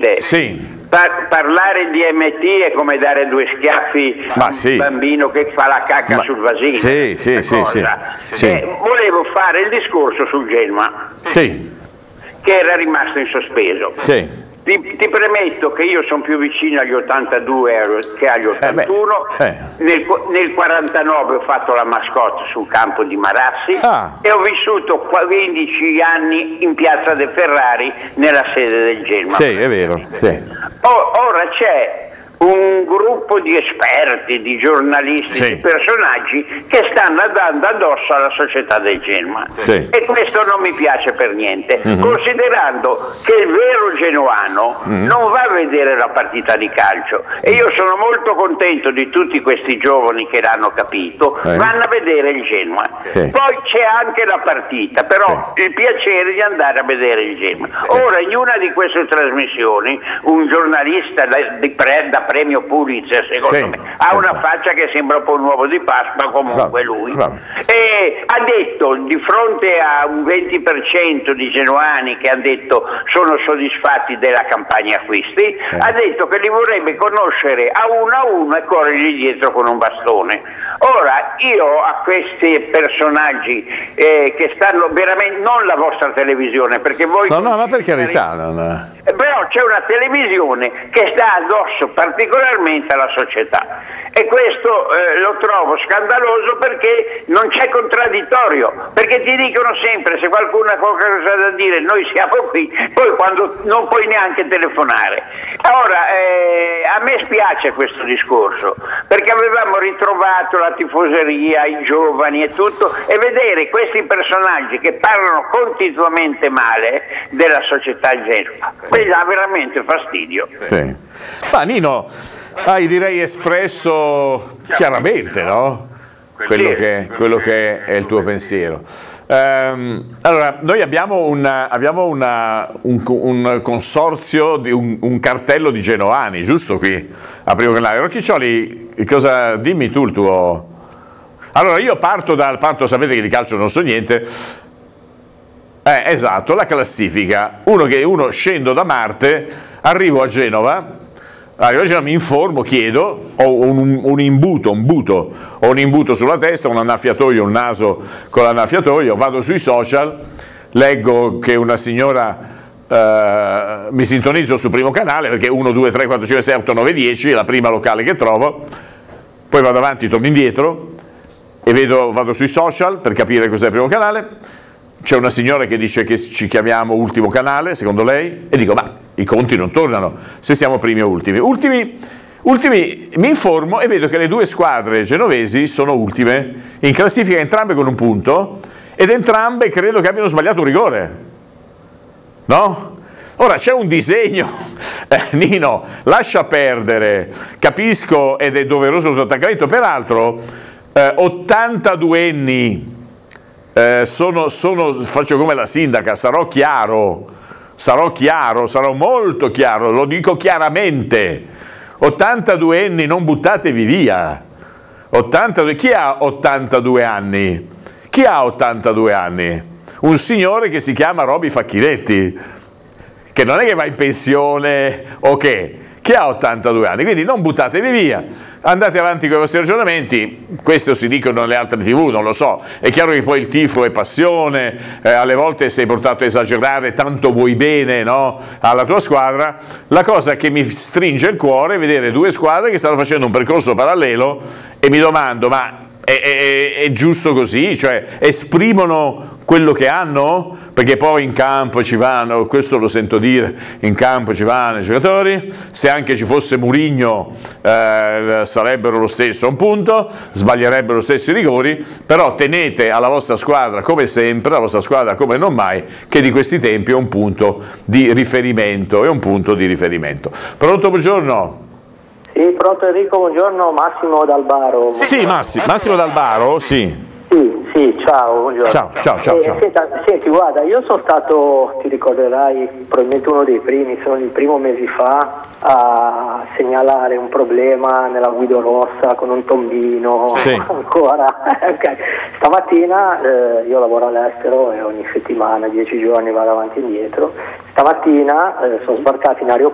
consentite. Sì. Parlare di MT è come dare due schiaffi a un bambino che fa la cacca sul vasino. Sì. Volevo fare il discorso sul Genoa, che era rimasto in sospeso. Sì. Ti premetto che io sono più vicino agli 82 che agli 81. Nel 49 ho fatto la mascotte sul campo di Marassi e ho vissuto 15 anni in Piazza De Ferrari nella sede del Genoa. Sì, è vero. Sì. Ora c'è un gruppo di esperti, di giornalisti, di personaggi che stanno andando addosso alla società del Genoa e questo non mi piace per niente, considerando che il vero genoano non va a vedere la partita di calcio e io sono molto contento di tutti questi giovani che l'hanno capito, vanno a vedere il Genoa. Poi c'è anche la partita, però il piacere di andare a vedere il Genoa. Ora in una di queste trasmissioni un giornalista da premio Pulitzer, secondo me, ha una faccia che sembra un po' un uovo di Pasqua, comunque lui. E ha detto, di fronte a un 20% di genuani che hanno detto sono soddisfatti della campagna acquisti, ha detto che li vorrebbe conoscere a uno e corrergli dietro con un bastone. Ora, io a questi personaggi che stanno veramente, non la vostra televisione, perché voi... No, ma per carità... Però c'è una televisione che sta addosso particolarmente alla società e questo lo trovo scandaloso perché non c'è contraddittorio, perché ti dicono sempre se qualcuno ha qualcosa da dire noi siamo qui, poi quando non puoi neanche telefonare. Ora a me spiace questo discorso perché avevamo ritrovato la tifoseria, i giovani e tutto, e vedere questi personaggi che parlano continuamente male della società Genoa mi dà veramente fastidio. Ma Nino, hai direi espresso chiaramente, no? Quello che è il tuo pensiero. Allora, noi abbiamo un consorzio, un cartello di genoani, giusto qui a Primo Canale. Rocchiccioli, dimmi tu il tuo... Allora, io parto, sapete che di calcio non so niente. Esatto, la classifica. Uno scendo da Marte, arrivo a Genova, mi informo, chiedo, ho un imbuto sulla testa, un annaffiatoio, un naso con l'annaffiatoio, vado sui social, leggo che una signora mi sintonizzo su Primo Canale perché 1, 2, 3, 4, 5, 6, 8, 9, 10 è la prima locale che trovo, poi vado avanti, torno indietro e vado sui social per capire cos'è Primo Canale. C'è una signora che dice che ci chiamiamo Ultimo Canale, secondo lei, e dico, ma i conti non tornano se siamo primi o ultimi. Ultimi, mi informo e vedo che le due squadre genovesi sono ultime, in classifica entrambe con un punto, ed entrambe credo che abbiano sbagliato un rigore. No? Ora c'è un disegno, Nino, lascia perdere, capisco ed è doveroso il tuo attaccamento, peraltro 82enni, faccio come la sindaca, sarò molto chiaro, lo dico chiaramente, 82enni non buttatevi via, chi ha 82 anni? Chi ha 82 anni? Un signore che si chiama Roby Facchinetti, che non è che va in pensione o che ha 82 anni, quindi non buttatevi via. Andate avanti con i vostri ragionamenti, questo si dicono nelle altre tv, non lo so, è chiaro che poi il tifo è passione, alle volte sei portato a esagerare, tanto vuoi bene, no, alla tua squadra. La cosa che mi stringe il cuore è vedere due squadre che stanno facendo un percorso parallelo e mi domando, ma è giusto così? Cioè esprimono quello che hanno? Perché poi in campo ci vanno, questo lo sento dire, in campo ci vanno i giocatori, se anche ci fosse Mourinho sarebbero lo stesso a un punto, sbaglierebbero lo stesso i rigori, però tenete alla vostra squadra come sempre, alla vostra squadra come non mai, che di questi tempi è un punto di riferimento, Pronto, buongiorno? Sì, pronto Enrico, buongiorno, Massimo Dalbaro. Sì, Massimo Dalbaro, sì. Sì, ciao, buongiorno. Ciao. Senti, guarda, io sono stato, ti ricorderai, probabilmente uno dei primi, sono il primo mesi fa a segnalare un problema nella Guido Rossa con un tombino, ancora. Okay. Stamattina io lavoro all'estero e ogni settimana, 10 giorni vado avanti e indietro. Stamattina sono sbarcato in aeroporto